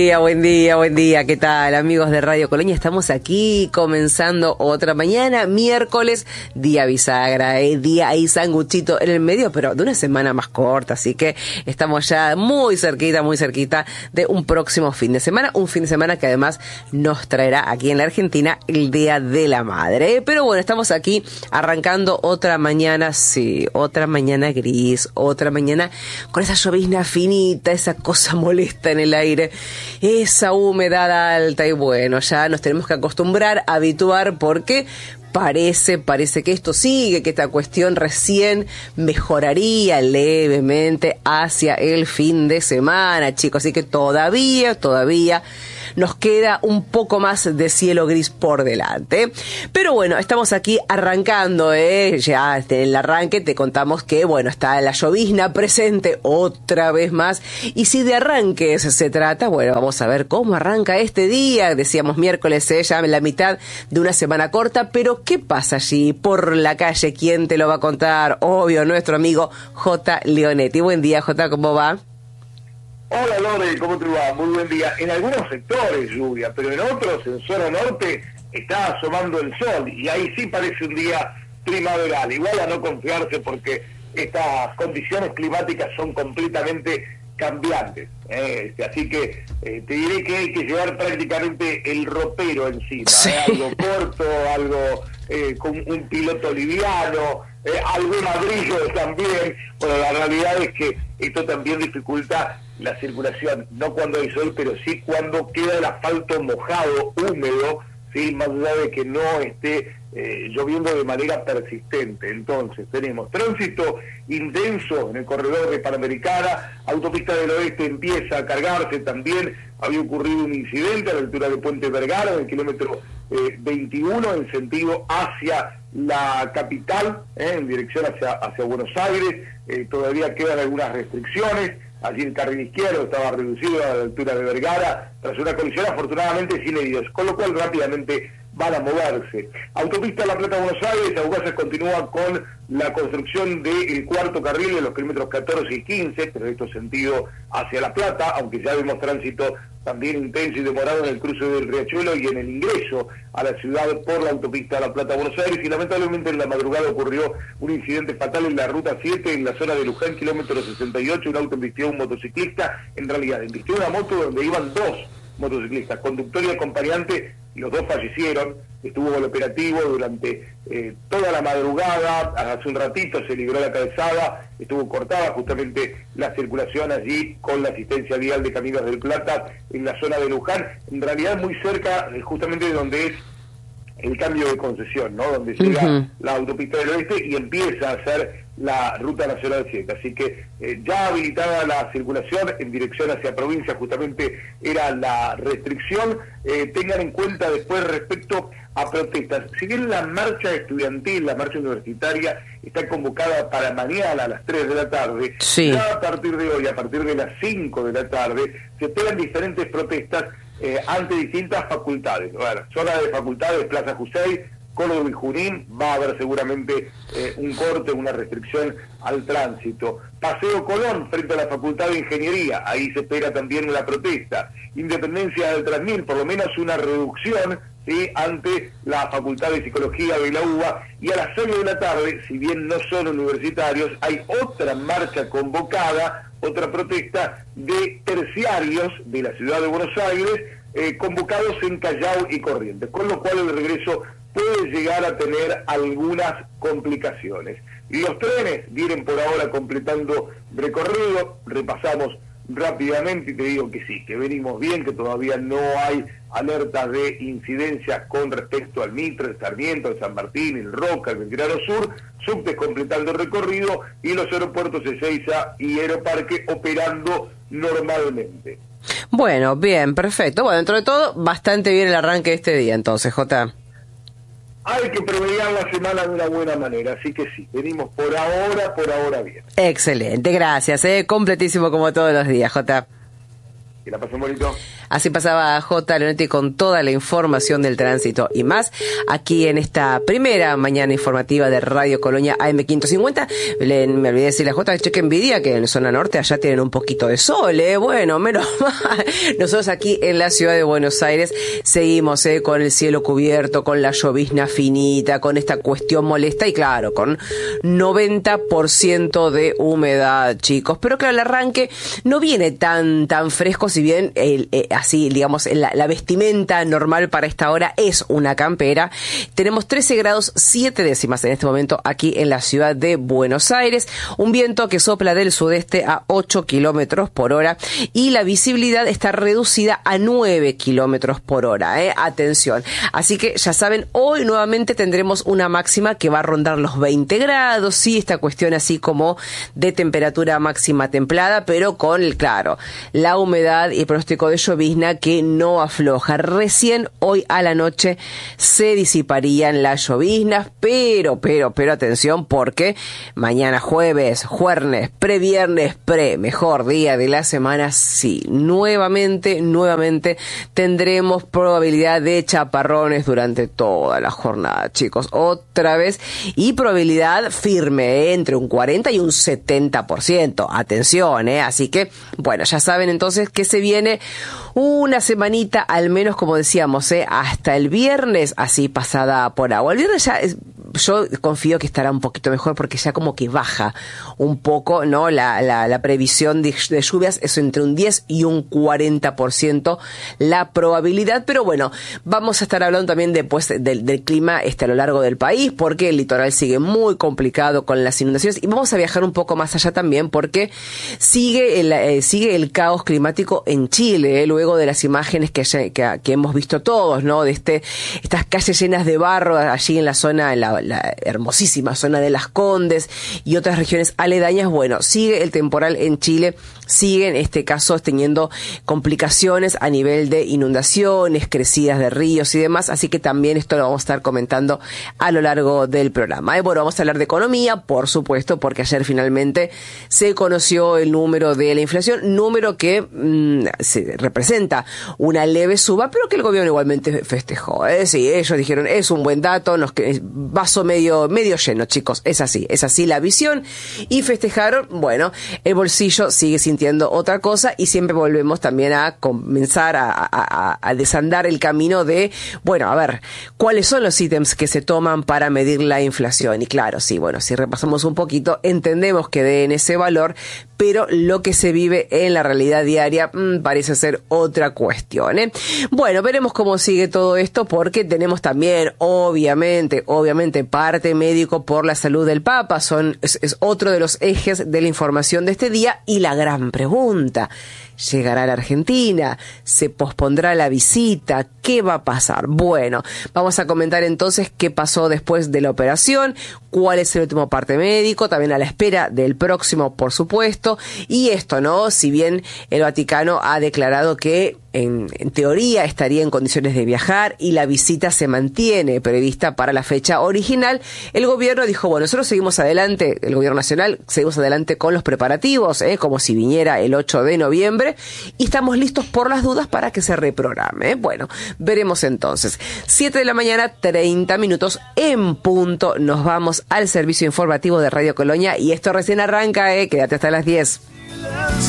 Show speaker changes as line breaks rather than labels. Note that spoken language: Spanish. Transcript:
Buen día, ¿qué tal amigos de Radio Colonia? Estamos aquí comenzando otra mañana, miércoles, día bisagra, día ahí sanguchito en el medio, pero de una semana más corta, así que estamos ya muy cerquita de un próximo fin de semana, un fin de semana que además nos traerá aquí en la Argentina el Día de la Madre. Pero bueno, estamos aquí arrancando otra mañana, sí, otra mañana gris, otra mañana con esa llovizna finita, esa cosa molesta en el aire, esa humedad alta, y bueno, ya nos tenemos que acostumbrar, habituar, porque parece que esto sigue, que esta cuestión recién mejoraría levemente hacia el fin de semana, chicos, así que todavía nos queda un poco más de cielo gris por delante. Pero bueno, estamos aquí arrancando, ya en el arranque te contamos que, bueno, está la llovizna presente otra vez más. Y si de arranques se trata, bueno, vamos a ver cómo arranca este día. Decíamos miércoles, ya en la mitad de una semana corta, pero ¿qué pasa allí por la calle? ¿Quién te lo va a contar? Obvio, nuestro amigo J. Leonetti. Buen día, J, ¿cómo va?
Hola Lore, ¿cómo te va? Muy buen día. En algunos sectores lluvia, pero en otros, en zona norte, está asomando el sol y ahí sí parece un día primaveral. Igual a no confiarse porque estas condiciones climáticas son completamente cambiantes. Así que te diré que hay que llevar prácticamente el ropero encima.
Sí.
Algo corto, algo con un piloto liviano, algún abrigo también. Bueno, la realidad es que esto también dificulta la circulación, no cuando hay sol, pero sí cuando queda el asfalto mojado, húmedo, ¿sí? Más allá de que no esté lloviendo de manera persistente. Entonces tenemos tránsito intenso en el corredor de Panamericana, autopista del oeste empieza a cargarse también. Había ocurrido un incidente a la altura de Puente Vergara, en el kilómetro 21, en sentido hacia la capital, en dirección hacia Buenos Aires. Todavía quedan algunas restricciones. Allí el carril izquierdo estaba reducido a la altura de Vergara, tras una colisión afortunadamente sin heridos, con lo cual rápidamente van a moverse. Autopista La Plata-Buenos Aires, Aguasas continúa con la construcción del cuarto carril de los kilómetros 14 y 15, pero esto sentido hacia La Plata, aunque ya vemos tránsito también intenso y demorado en el cruce del Riachuelo y en el ingreso a la ciudad por la autopista La Plata-Buenos Aires. Y lamentablemente en la madrugada ocurrió un incidente fatal en la ruta 7, en la zona de Luján, kilómetro 68, un auto embistió a un motociclista, en realidad embistió una moto donde iban dos motociclistas, conductor y acompañante, y los dos fallecieron. Estuvo el operativo durante toda la madrugada, hace un ratito se libró la calzada, estuvo cortada justamente la circulación allí con la asistencia vial de Caminos del Plata en la zona de Luján, en realidad muy cerca justamente de donde es el cambio de concesión, ¿no? Donde llega la autopista del oeste y empieza a ser la ruta nacional 7. Así que ya habilitada la circulación en dirección hacia provincia, justamente era la restricción. Tengan en cuenta después respecto a protestas. Si bien la marcha estudiantil, la marcha universitaria, está convocada para mañana a las 3 de la tarde,
sí,
ya a partir de hoy, a partir de las 5 de la tarde, se esperan diferentes protestas ante distintas facultades. Bueno, zona de facultades, Plaza Jusey, Córdoba y Junín, va a haber seguramente un corte, una restricción al tránsito. Paseo Colón, frente a la Facultad de Ingeniería, ahí se espera también la protesta. Independencia del Transmil, por lo menos una reducción, ¿sí?, ante la Facultad de Psicología de la UBA. Y a las 6 de la tarde, si bien no son universitarios, hay otra marcha convocada, otra protesta de terciarios de la ciudad de Buenos Aires, convocados en Callao y Corrientes, con lo cual el regreso puede llegar a tener algunas complicaciones. Y los trenes vienen por ahora completando recorrido, repasamos rápidamente y te digo que sí, que venimos bien, que todavía no hay alertas de incidencias con respecto al Mitre, el Sarmiento, el San Martín, el Roca, el Belgrano Sur, subtes completando el recorrido y los aeropuertos de Ezeiza y Aeroparque operando normalmente.
Bueno, bien, perfecto. Bueno, dentro de todo, bastante bien el arranque de este día, entonces, Jota.
Hay que promediar la semana de una buena manera, así que sí, venimos por ahora bien.
Excelente, gracias, completísimo como todos los días, Jota.
Que la pasen bonito.
Así pasaba J. Leonetti con toda la información del tránsito y más aquí en esta primera mañana informativa de Radio Colonia AM550. Me olvidé decirle a J. que envidia que en zona norte allá tienen un poquito de sol, bueno, menos mal. Nosotros aquí en la ciudad de Buenos Aires seguimos con el cielo cubierto, con la llovizna finita, con esta cuestión molesta y claro, con 90% de humedad, chicos. Pero claro, el arranque no viene tan fresco, si bien así, digamos, la vestimenta normal para esta hora es una campera. Tenemos 13 grados 7 décimas en este momento aquí en la ciudad de Buenos Aires. Un viento que sopla del sudeste a 8 kilómetros por hora y la visibilidad está reducida a 9 kilómetros por hora. Atención. Así que ya saben, hoy nuevamente tendremos una máxima que va a rondar los 20 grados. Sí, esta cuestión así como de temperatura máxima templada, pero con, claro, la humedad y el pronóstico de llovizna que no afloja. Recién hoy a la noche se disiparían las lloviznas, pero atención, porque mañana jueves, previernes, mejor día de la semana, sí, nuevamente tendremos probabilidad de chaparrones durante toda la jornada, chicos, otra vez, y probabilidad firme, entre un 40 y un 70%, atención, así que, bueno, ya saben entonces que se viene una semanita, al menos como decíamos, hasta el viernes, así pasada por agua. El viernes ya yo confío que estará un poquito mejor porque ya como que baja un poco, ¿no? La previsión de lluvias es entre un 10 y un 40% la probabilidad, pero bueno, vamos a estar hablando también después del clima a lo largo del país, porque el litoral sigue muy complicado con las inundaciones y vamos a viajar un poco más allá también porque sigue el caos climático en Chile, luego de las imágenes que hemos visto todos, ¿no? De estas calles llenas de barro allí en la zona, la hermosísima zona de Las Condes y otras regiones aledañas. Bueno, sigue el temporal en Chile, sigue en este caso teniendo complicaciones a nivel de inundaciones, crecidas de ríos y demás, así que también esto lo vamos a estar comentando a lo largo del programa. Bueno, vamos a hablar de economía, por supuesto, porque ayer finalmente se conoció el número de la inflación, número que se representa una leve suba, pero que el gobierno igualmente festejó. Sí, ellos dijeron, es un buen dato, vaso medio lleno, chicos, es así la visión, y festejaron. Bueno, el bolsillo sigue sintiendo otra cosa y siempre volvemos también a comenzar a desandar el camino de, bueno, a ver, ¿cuáles son los ítems que se toman para medir la inflación? Y claro, sí, bueno, si repasamos un poquito, entendemos que den ese valor, pero lo que se vive en la realidad diaria parece ser otra cuestión, Bueno, veremos cómo sigue todo esto, porque tenemos también, obviamente, parte médico por la salud del Papa, es otro de los ejes de la información de este día, y la gran pregunta: ¿llegará a la Argentina? ¿Se pospondrá la visita? ¿Qué va a pasar? Bueno, vamos a comentar entonces qué pasó después de la operación, cuál es el último parte médico, también a la espera del próximo, por supuesto, y esto, ¿no? Si bien el Vaticano ha declarado que en teoría estaría en condiciones de viajar y la visita se mantiene prevista para la fecha original, el gobierno dijo, bueno, nosotros seguimos adelante, el gobierno nacional, seguimos adelante con los preparativos, como si viniera el 8 de noviembre, y estamos listos por las dudas para que se reprograme. Bueno, veremos entonces. 7 de la mañana, 30 minutos en punto, nos vamos al servicio informativo de Radio Colonia, y esto recién arranca, quédate hasta las 10.